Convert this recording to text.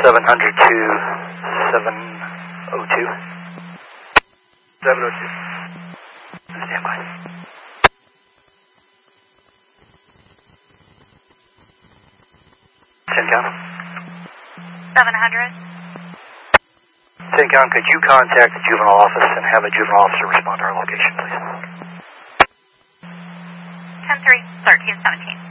700 to 702. 702. Stand by. 10-count. 700. 10-count, could you contact the juvenile office and have a juvenile officer respond to our location, please? 10-3, 13-17.